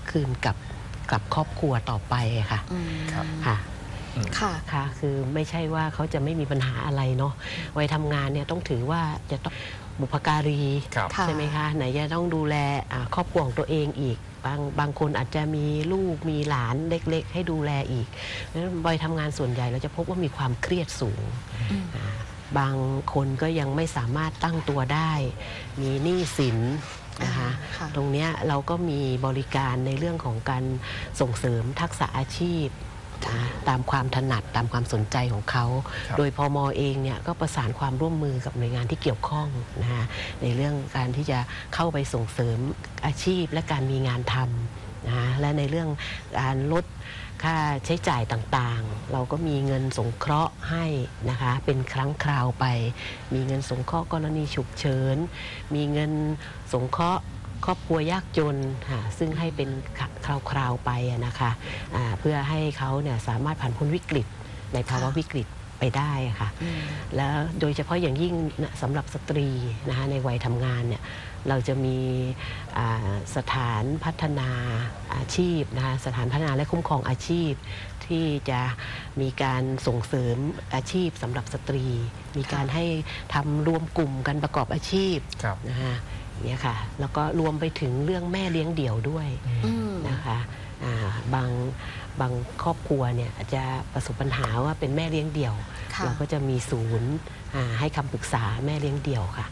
คืนกับครอบครัวต่อไปค่ะค่ะค่ะคือไม่ใช่ว่าเขาจะไม่มีปัญหาอะไรเนาะวัยทำงานเนี่ยต้องถือว่าจะต้องบุพการีใช่ไหมคะไหนจะต้องดูแลครอบครัวของตัวเองอีกบางคนอาจจะมีลูกมีหลานเล็กๆให้ดูแลอีกแล้ววัยทำงานส่วนใหญ่เราจะพบว่ามีความเครียดสูงบางคนก็ยังไม่สามารถตั้งตัวได้มีหนี้สินนะคะตรงนี้เราก็มีบริการในเรื่องของการส่งเสริมทักษะอาชีพตามความถนัดตามความสนใจของเขาโดยพม.เองเนี่ยก็ประสานความร่วมมือกับหน่วยงานที่เกี่ยวข้องนะคะในเรื่องการที่จะเข้าไปส่งเสริมอาชีพและการมีงานทำนะและในเรื่องการลดค่าใช้จ่ายต่างๆเราก็มีเงินสงเคราะห์ให้นะคะเป็นครั้งคราวไปมีเงินสงเคราะห์กรณีฉุกเฉินมีเงินสงเคราะห์ครอบครัวยากจนซึ่งให้เป็นคราวๆไปนะคะเพื่อให้เขาเนี่ยสามารถผ่านพ้นวิกฤตในภาวะวิกฤตไปได้ค่ะแล้วโดยเฉพาะอย่างยิ่งสำหรับสตรีนะคะในวัยทำงานเนี่ยเราจะมีสถานพัฒนาอาชีพนะคะสถานพัฒนาและคุ้มครองอาชีพที่จะมีการส่งเสริมอาชีพสำหรับสตรีมีการให้ทำรวมกลุ่มกันประกอบอาชีพนะคะเนี่ยค่ะแล้วก็รวมไปถึงเรื่องแม่เลี้ยงเดี่ยวด้วยนะคะบางครอบครัวเนี่ยอาจจะประสบปัญหาว่าเป็นแม่เลี้ยงเดี่ยวเราก็จะมีศูนย์ให้คำปรึกษาแม่เลี้ยงเดี่ยวค่ะ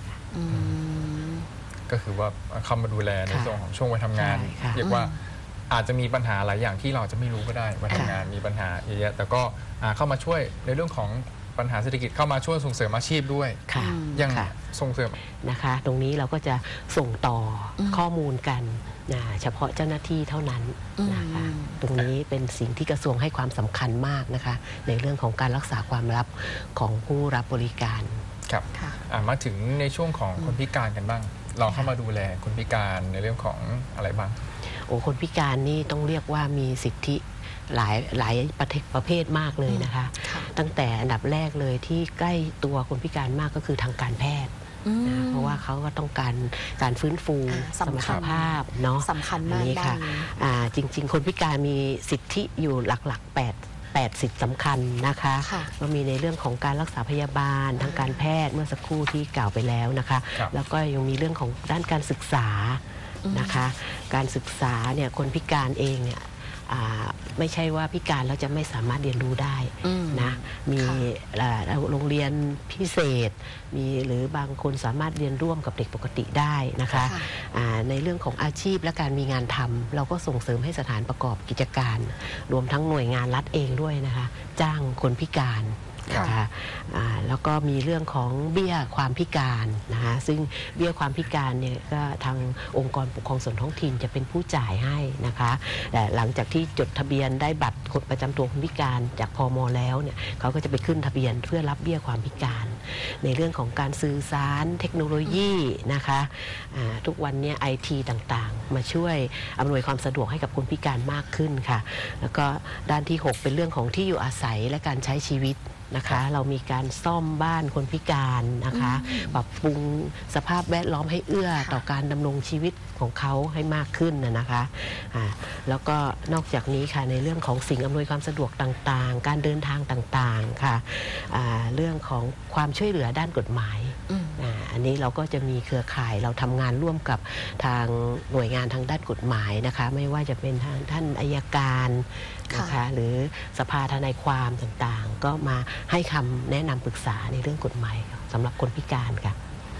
ก็คือว่าเข้ามาดูแลในส่วนของช่วงวัยทำงานเรียกว่าอาจจะมีปัญหาหลายอย่างที่เราจะไม่รู้ก็ได้วัยทำงานมีปัญหาเยอะแยะแต่ก็เข้ามาช่วยในเรื่องของปัญหาเศรษฐกิจเข้ามาช่วยส่งเสริมอาชีพด้วยยังส่งเสริมนะคะตรงนี้เราก็จะส่งต่อข้อมูลกันเฉพาะเจ้าหน้าที่เท่านั้นนะคะตรงนี้เป็นสิ่งที่กระทรวงให้ความสำคัญมากนะคะในเรื่องของการรักษาความลับของผู้รับบริการครับมาถึงในช่วงของคนพิการกันบ้างเราเข้ามาดูแลคนพิการในเรื่องของอะไรบ้างคนพิการนี่ต้องเรียกว่ามีสิทธิหลายประเภทมากเลยนะคะตั้งแต่อันดับแรกเลยที่ใกล้ตัวคนพิการมากก็คือทางการแพทย์เพราะว่าเขาก็ต้องการฟื้นฟูสมรรถภาพเนาะสำคัญมากนี่ค่ะจริงๆคนพิการมีสิทธิอยู่หลักๆ8สิทธิสำคัญนะคะก็มีในเรื่องของการรักษาพยาบาลทางการแพทย์เมื่อสักครู่ที่กล่าวไปแล้วนะคะแล้วก็ยังมีเรื่องของด้านการศึกษานะคะการศึกษาเนี่ยคนพิการเองเนี่ยไม่ใช่ว่าพิการแล้วจะไม่สามารถเรียนรู้ได้นะมีโรงเรียนพิเศษมีหรือบางคนสามารถเรียนร่วมกับเด็กปกติได้นะคะในเรื่องของอาชีพและการมีงานทำเราก็ส่งเสริมให้สถานประกอบกิจการรวมทั้งหน่วยงานรัฐเองด้วยนะคะจ้างคนพิการนะคะแล้วก็มีเรื่องของเบี้ยความพิการนะคะซึ่งเบี้ยความพิการเนี่ยก็ทางองค์กรปกครองส่วนท้องถิ่นจะเป็นผู้จ่ายให้นะคะแต่หลังจากที่จดทะเบียนได้บัตรประจำตัวคนพิการจากพม.แล้วเนี่ยเขาก็จะไปขึ้นทะเบียนเพื่อรับเบี้ยความพิการในเรื่องของการสื่อสารเทคโนโลยีนะคะทุกวันนี้ IT ต่างๆมาช่วยอำนวยความสะดวกให้กับคนพิการมากขึ้นค่ะแล้วก็ด้านที่6เป็นเรื่องของที่อยู่อาศัยและการใช้ชีวิตนะคะเรามีการซ่อมบ้านคนพิการนะคะปรับปรุงสภาพแวดล้อมให้เอื้อต่อการดำรงชีวิตของเขาให้มากขึ้นนะคะแล้วก็นอกจากนี้ค่ะในเรื่องของสิ่งอำนวยความสะดวกต่างๆการเดินทางต่างๆค่ะเรื่องของความช่วยเหลือด้านกฎหมายอันนี้เราก็จะมีเครือข่ายเราทำงานร่วมกับทางหน่วยงานทางด้านกฎหมายนะคะไม่ว่าจะเป็นทางท่านอัยการนะคะหรือสภาทนายความต่างๆก็มาให้คำแนะนำปรึกษาในเรื่องกฎหมายสำหรับคนพิการค่ะ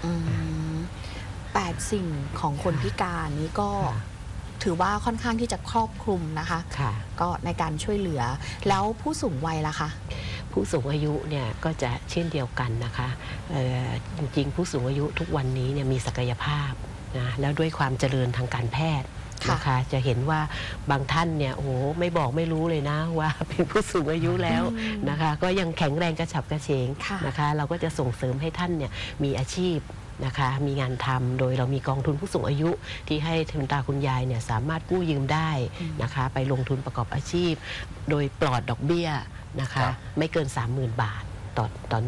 8 สิ่งของคนพิการนี้ก็ถือว่าค่อนข้างที่จะครอบคลุมนะคะก็ในการช่วยเหลือแล้วผู้สูงวัยล่ะคะผู้สูงอายุเนี่ยก็จะเช่นเดียวกันนะคะจริงๆผู้สูงอายุทุกวันนี้เนี่ยมีศักยภาพนะแล้วด้วยความเจริญทางการแพทย์นะคะจะเห็นว่าบางท่านเนี่ยโอ้ไม่บอกไม่รู้เลยนะว่าเป็นผู้สูงอายุแล้วนะคะก็ยังแข็งแรงกระฉับกระเฉงนะคะเราก็จะส่งเสริมให้ท่านเนี่ยมีอาชีพนะคะมีงานทำโดยเรามีกองทุนผู้สูงอายุที่ให้คุณตาคุณยายเนี่ยสามารถกู้ยืมได้นะคะไปลงทุนประกอบอาชีพโดยปลอดดอกเบี้ยนะคะไม่เกิน 30,000 บาทต่อ